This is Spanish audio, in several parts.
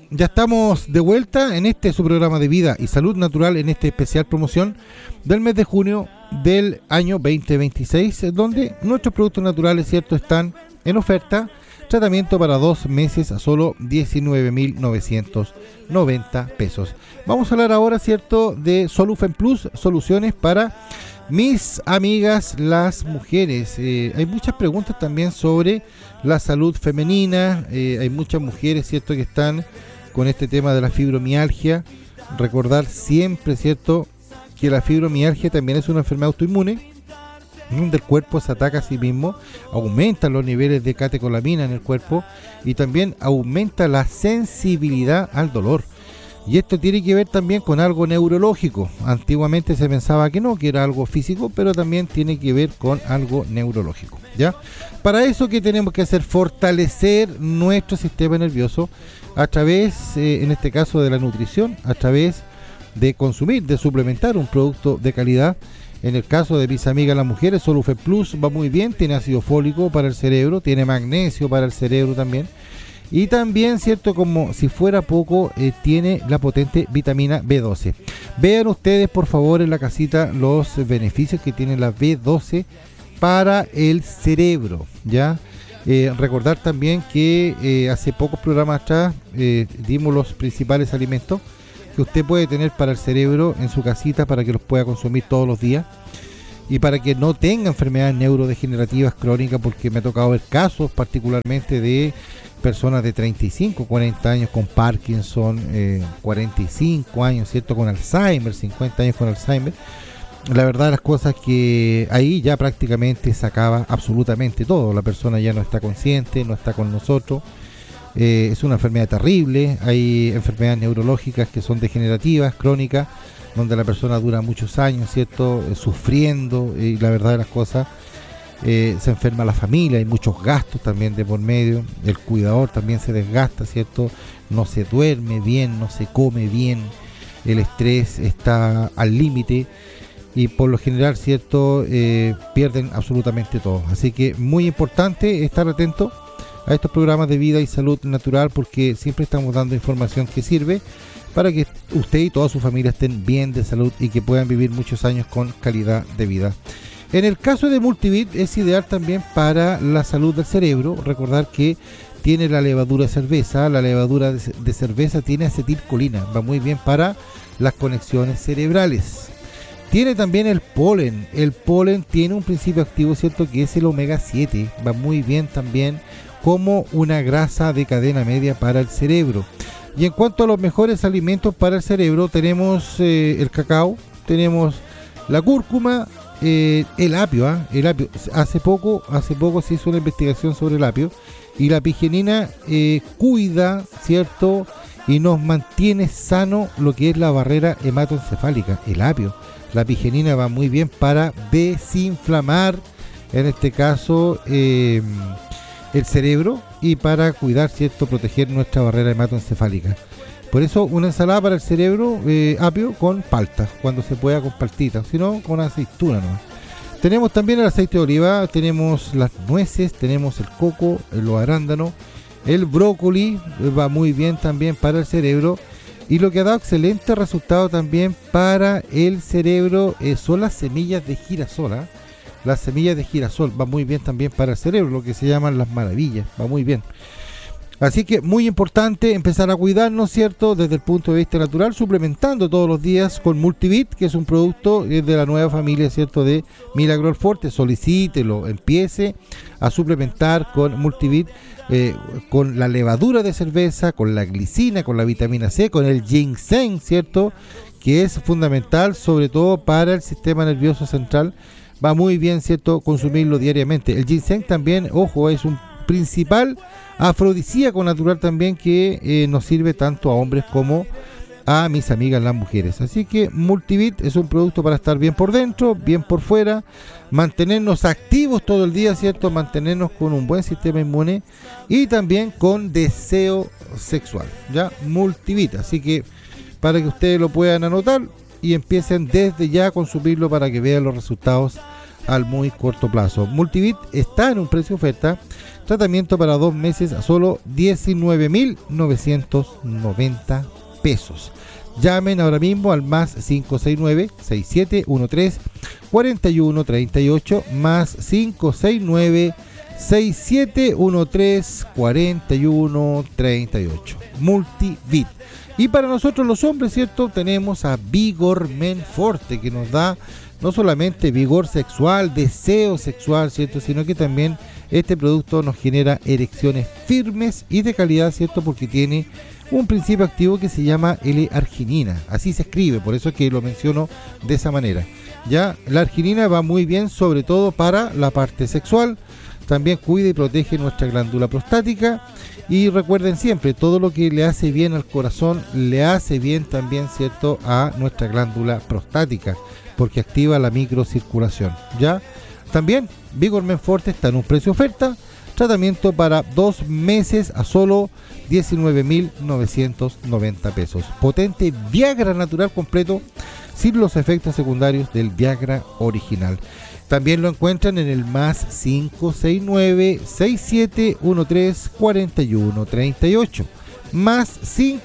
ya estamos de vuelta en su programa de Vida y Salud Natural, en esta especial promoción del mes de junio del año 2026, donde nuestros productos naturales, ¿cierto?, están en oferta. Tratamiento para 2 meses a solo 19.990 pesos. Vamos a hablar ahora, ¿cierto?, de Solufen Plus, soluciones para mis amigas las mujeres. Hay muchas preguntas también sobre la salud femenina. Hay muchas mujeres, ¿cierto?, que están con este tema de la fibromialgia. Recordar siempre, ¿cierto?, que la fibromialgia también es una enfermedad autoinmune, donde el cuerpo se ataca a sí mismo, aumenta los niveles de catecolamina en el cuerpo y también aumenta la sensibilidad al dolor. Y esto tiene que ver también con algo neurológico. Antiguamente se pensaba que no, que era algo físico, pero también tiene que ver con algo neurológico, ¿ya? Para eso, ¿qué tenemos que hacer? Fortalecer nuestro sistema nervioso a través, en este caso, de la nutrición, a través de consumir, de suplementar un producto de calidad. En el caso de mis amigas las mujeres, Solufen Plus va muy bien, tiene ácido fólico para el cerebro, tiene magnesio para el cerebro también. Y también, ¿cierto?, como si fuera poco, tiene la potente vitamina B12. Vean ustedes, por favor, en la casita los beneficios que tiene la B12 para el cerebro, ¿ya? Recordar también que hace pocos programas atrás dimos los principales alimentos que usted puede tener para el cerebro en su casita para que los pueda consumir todos los días y para que no tenga enfermedades neurodegenerativas crónicas, porque me ha tocado ver casos particularmente de personas de 35, 40 años con Parkinson, 45 años, ¿cierto?, con Alzheimer, 50 años con Alzheimer. La verdad, las cosas que ahí ya prácticamente se acaba absolutamente todo. La persona ya no está consciente, no está con nosotros. Es una enfermedad terrible. Hay enfermedades neurológicas que son degenerativas, crónicas, donde la persona dura muchos años, ¿cierto?, sufriendo, y la verdad de las cosas, se enferma la familia, hay muchos gastos también de por medio, el cuidador también se desgasta, ¿cierto?, no se duerme bien, no se come bien, el estrés está al límite y por lo general, ¿cierto?, pierden absolutamente todo. Así que muy importante estar atento a estos programas de Vida y Salud Natural, porque siempre estamos dando información que sirve para que usted y toda su familia estén bien de salud y que puedan vivir muchos años con calidad de vida. En el caso de Multivit es ideal también para la salud del cerebro. Recordar que tiene la levadura de cerveza. La levadura de cerveza tiene acetilcolina, va muy bien para las conexiones cerebrales. Tiene también el polen. El polen tiene un principio activo, ¿cierto?, que es el omega 7, va muy bien también como una grasa de cadena media para el cerebro. Y en cuanto a los mejores alimentos para el cerebro, tenemos el cacao, tenemos la cúrcuma, el apio, el apio. Hace poco se hizo una investigación sobre el apio, y la apigenina cuida, ¿cierto?, y nos mantiene sano lo que es la barrera hematoencefálica. El apio, la apigenina va muy bien para desinflamar, en este caso, el cerebro, y para cuidar, ¿cierto?, proteger nuestra barrera hematoencefálica. Por eso una ensalada para el cerebro, apio con palta, cuando se pueda con paltita, si no con aceituna, ¿no? Tenemos también el aceite de oliva, tenemos las nueces, tenemos el coco, los arándanos, el brócoli, va muy bien también para el cerebro. Y lo que ha dado excelente resultado también para el cerebro son las semillas de girasol, ¿eh? Las semillas de girasol va muy bien también para el cerebro, lo que se llaman las maravillas, va muy bien. Así que muy importante empezar a cuidarnos, ¿cierto?, desde el punto de vista natural, suplementando todos los días con Multivit, que es un producto de la nueva familia, ¿cierto?, de Milagro Forte. Solicítelo, empiece a suplementar con Multivit, con la levadura de cerveza, con la glicina, con la vitamina C, con el ginseng, ¿cierto?, que es fundamental sobre todo para el sistema nervioso central. Va muy bien, ¿cierto?, consumirlo diariamente. El ginseng también, ojo, es un principal afrodisíaco natural también, que nos sirve tanto a hombres como a mis amigas las mujeres. Así que Multivit es un producto para estar bien por dentro, bien por fuera, mantenernos activos todo el día, ¿cierto?, mantenernos con un buen sistema inmune y también con deseo sexual, ¿ya? Multivit. Así que para que ustedes lo puedan anotar y empiecen desde ya a consumirlo para que vean los resultados al muy corto plazo. Multivit está en un precio oferta. Tratamiento para 2 meses a solo 19.990 pesos. Llamen ahora mismo al más 569-6713-4138, más 569-6713-4138. Multivit. Y para nosotros los hombres, ¿cierto? Tenemos a Vigor Men Forte, que nos da no solamente vigor sexual, deseo sexual, ¿cierto? Sino que también este producto nos genera erecciones firmes y de calidad, ¿cierto? Porque tiene un principio activo que se llama L-arginina, así se escribe, por eso es que lo menciono de esa manera. Ya, la arginina va muy bien sobre todo para la parte sexual, también cuida y protege nuestra glándula prostática, y recuerden siempre, todo lo que le hace bien al corazón, le hace bien también, ¿cierto?, a nuestra glándula prostática, porque activa la microcirculación. Ya, también Vigor Men Forte está en un precio oferta, tratamiento para 2 meses a solo 19.990 pesos. Potente Viagra natural completo sin los efectos secundarios del Viagra original. También lo encuentran en el más 569-6713-4138. Más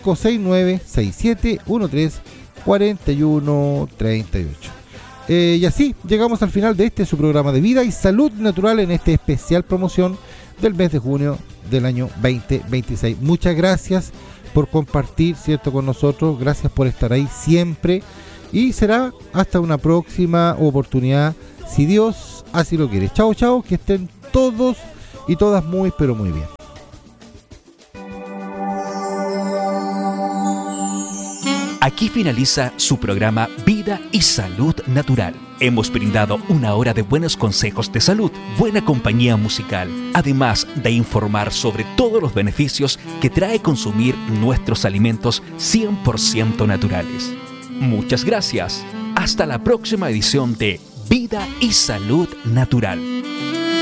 569-6713-4138. Y así llegamos al final de su programa de Vida y Salud Natural en esta especial promoción del mes de junio del año 2026. Muchas gracias por compartir, ¿cierto?, con nosotros. Gracias por estar ahí siempre. Y será hasta una próxima oportunidad, si Dios así lo quiere. Chao, chao, que estén todos y todas muy, pero muy bien. Aquí finaliza su programa Vida y Salud Natural. Hemos brindado una hora de buenos consejos de salud, buena compañía musical, además de informar sobre todos los beneficios que trae consumir nuestros alimentos 100% naturales. Muchas gracias. Hasta la próxima edición de Vida y Salud Natural.